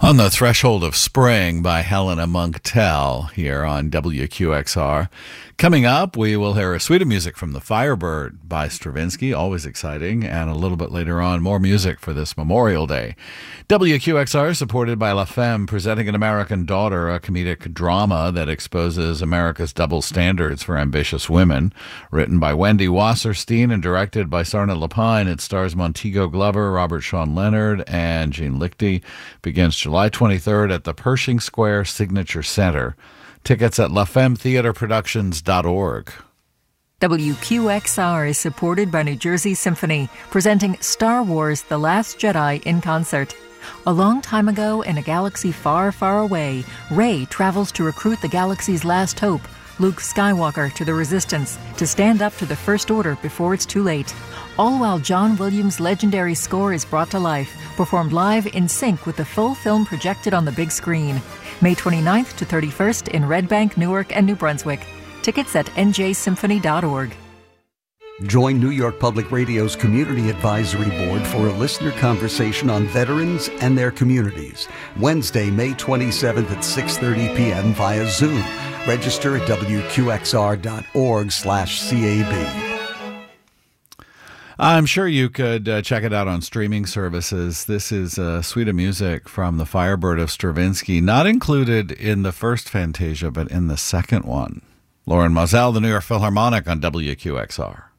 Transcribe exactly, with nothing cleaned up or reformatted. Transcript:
On the Threshold of Spring by Helena Monk-Tell here on W Q X R. Coming up, we will hear a suite of music from The Firebird by Stravinsky, always exciting, and a little bit later on, more music for this Memorial Day. W Q X R, supported by La Femme, presenting An American Daughter, a comedic drama that exposes America's double standards for ambitious women. Written by Wendy Wasserstein and directed by Sarna Lapine, it stars Montego Glover, Robert Sean Leonard, and Gene Lichty. Begins July twenty-third at the Pershing Square Signature Center. Tickets at la femme theater productions dot org. W Q X R is supported by New Jersey Symphony, presenting Star Wars: The Last Jedi in concert. A long time ago, in a galaxy far, far away, Rey travels to recruit the galaxy's last hope, Luke Skywalker, to the Resistance, to stand up to the First Order before it's too late. All while John Williams' legendary score is brought to life, performed live in sync with the full film projected on the big screen. May twenty-ninth to thirty-first in Red Bank, Newark, and New Brunswick. Tickets at N J symphony dot org. Join New York Public Radio's Community Advisory Board for a listener conversation on veterans and their communities. Wednesday, May twenty-seventh at six thirty p.m. via Zoom. Register at W Q X R dot org slash C A B. I'm sure you could uh, check it out on streaming services. This is a suite of music from The Firebird of Stravinsky, not included in the first Fantasia, but in the second one. Lauren Moselle, the New York Philharmonic on W Q X R.